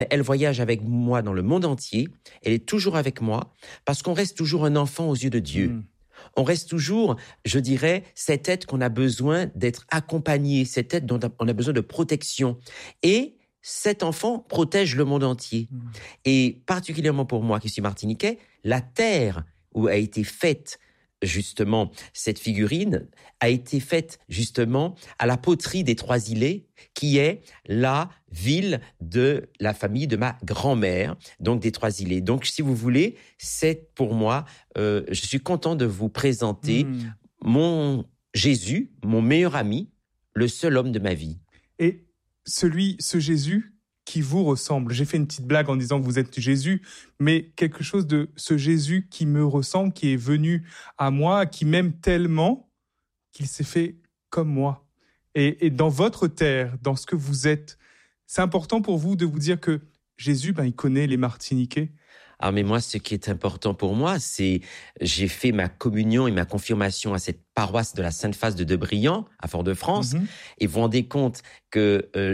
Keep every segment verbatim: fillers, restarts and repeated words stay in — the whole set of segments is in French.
Elle voyage avec moi dans le monde entier. Elle est toujours avec moi parce qu'on reste toujours un enfant aux yeux de Dieu. Mmh. On reste toujours, je dirais, cet être qu'on a besoin d'être accompagné, cet être dont on a besoin de protection. Et cet enfant protège le monde entier. Mmh. Et particulièrement pour moi qui suis martiniquais, la terre où a été faite justement cette figurine a été faite justement à la poterie des Trois-Îlets, qui est la ville de la famille de ma grand-mère, donc des Trois-Îlets. Donc, si vous voulez, c'est pour moi, euh, je suis content de vous présenter mmh. mon Jésus, mon meilleur ami, le seul homme de ma vie. Et celui, ce Jésus qui vous ressemble. J'ai fait une petite blague en disant que vous êtes Jésus, mais quelque chose de ce Jésus qui me ressemble, qui est venu à moi, qui m'aime tellement qu'il s'est fait comme moi. Et, et dans votre terre, dans ce que vous êtes, c'est important pour vous de vous dire que Jésus, ben, il connaît les Martiniquais. Ah, mais moi, ce qui est important pour moi, c'est j'ai fait ma communion et ma confirmation à cette paroisse de la Sainte-Face de Debriant, à Fort-de-France, mm-hmm. et vous vous rendez compte que euh,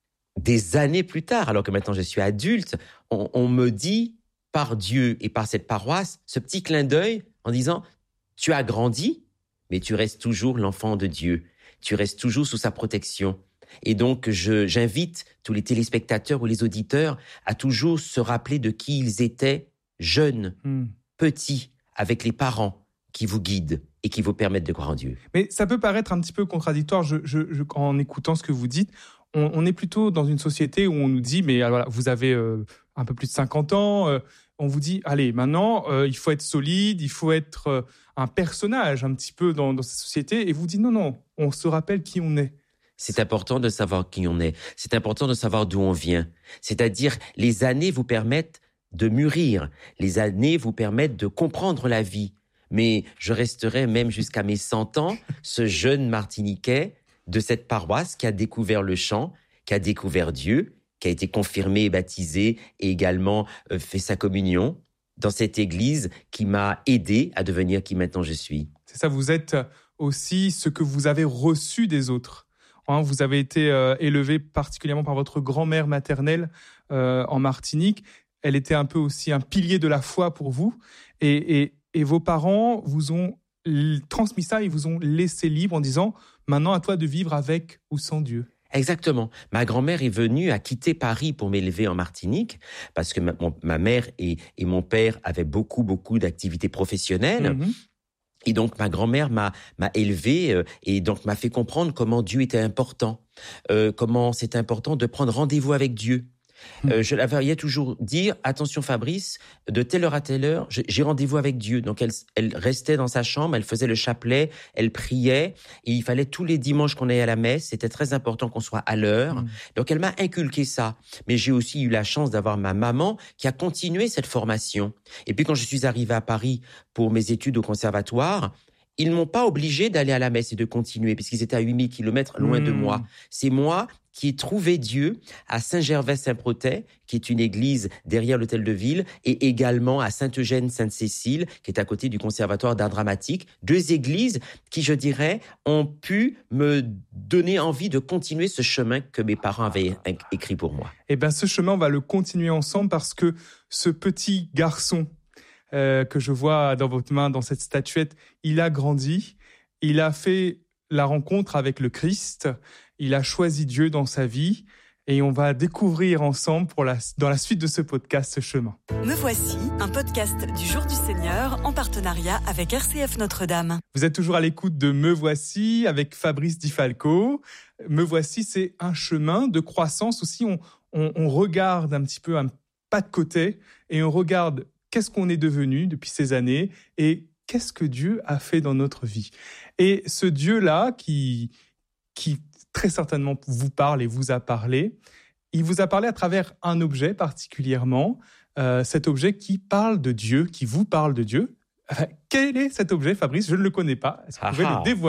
des années plus tard, alors que maintenant je suis adulte, on, on me dit par Dieu et par cette paroisse ce petit clin d'œil en disant « Tu as grandi, mais tu restes toujours l'enfant de Dieu. Tu restes toujours sous sa protection. » Et donc, je, j'invite tous les téléspectateurs ou les auditeurs à toujours se rappeler de qui ils étaient jeunes, mmh. petits, avec les parents qui vous guident et qui vous permettent de croire en Dieu. Mais ça peut paraître un petit peu contradictoire je, je, je, en écoutant ce que vous dites. On, on est plutôt dans une société où on nous dit, mais voilà, vous avez euh, un peu plus de cinquante ans, euh, on vous dit, allez, maintenant, euh, il faut être solide, il faut être euh, un personnage un petit peu dans, dans cette société. Et vous dites, non, non, on se rappelle qui on est. C'est important de savoir qui on est. C'est important de savoir d'où on vient. C'est-à-dire, les années vous permettent de mûrir. Les années vous permettent de comprendre la vie. Mais je resterai même jusqu'à mes cent ans, ce jeune Martiniquais de cette paroisse qui a découvert le chant, qui a découvert Dieu, qui a été confirmé et baptisé et également euh, fait sa communion dans cette église qui m'a aidé à devenir qui maintenant je suis. C'est ça, vous êtes aussi ce que vous avez reçu des autres. Hein, vous avez été euh, élevé particulièrement par votre grand-mère maternelle euh, en Martinique. Elle était un peu aussi un pilier de la foi pour vous. Et, et, et vos parents vous ont l- transmis ça, ils vous ont laissé libre en disant « Maintenant, à toi de vivre avec ou sans Dieu ». Exactement. Ma grand-mère est venue à quitter Paris pour m'élever en Martinique parce que ma, mon, ma mère et, et mon père avaient beaucoup, beaucoup d'activités professionnelles. Mmh. Et donc, ma grand-mère m'a, m'a élevé euh, et donc m'a fait comprendre comment Dieu était important, euh, comment c'est important de prendre rendez-vous avec Dieu. Mmh. Euh, je la voyais toujours dire, attention Fabrice, de telle heure à telle heure, j'ai rendez-vous avec Dieu. Donc, elle, elle restait dans sa chambre, elle faisait le chapelet, elle priait. Et il fallait tous les dimanches qu'on aille à la messe. C'était très important qu'on soit à l'heure. Mmh. Donc, elle m'a inculqué ça. Mais j'ai aussi eu la chance d'avoir ma maman qui a continué cette formation. Et puis, quand je suis arrivé à Paris pour mes études au conservatoire, ils m'ont pas obligé d'aller à la messe et de continuer puisqu'ils étaient à huit mille kilomètres loin mmh. de moi. C'est moi qui ai trouvé Dieu à Saint-Gervais-Saint-Protais, qui est une église derrière l'hôtel de ville, et également à Sainte-Eugène-Sainte-Cécile, qui est à côté du conservatoire d'art dramatique. Deux églises qui, je dirais, ont pu me donner envie de continuer ce chemin que mes parents avaient écrit pour moi. Eh bien, ce chemin, on va le continuer ensemble parce que ce petit garçon Euh, que je vois dans votre main, dans cette statuette, il a grandi, il a fait la rencontre avec le Christ, il a choisi Dieu dans sa vie et on va découvrir ensemble pour la, dans la suite de ce podcast ce chemin. Me voici, un podcast du Jour du Seigneur en partenariat avec R C F Notre-Dame. Vous êtes toujours à l'écoute de Me voici avec Fabrice Di Falco. Me voici, c'est un chemin de croissance aussi. On, on, on regarde un petit peu un pas de côté et on regarde qu'est-ce qu'on est devenu depuis ces années et qu'est-ce que Dieu a fait dans notre vie. Et ce Dieu-là qui, qui très certainement vous parle et vous a parlé, il vous a parlé à travers un objet particulièrement, euh, cet objet qui parle de Dieu, qui vous parle de Dieu. Euh, quel est cet objet, Fabrice ? Je ne le connais pas. Est-ce que vous pouvez le dévoiler ?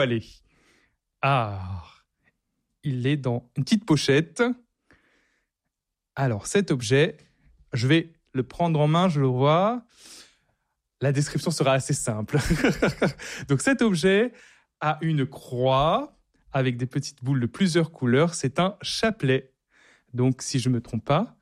Ah, il est dans une petite pochette. Alors, cet objet, je vais le prendre en main, je le vois. La description sera assez simple. Donc cet objet a une croix avec des petites boules de plusieurs couleurs. C'est un chapelet. Donc si je ne me trompe pas,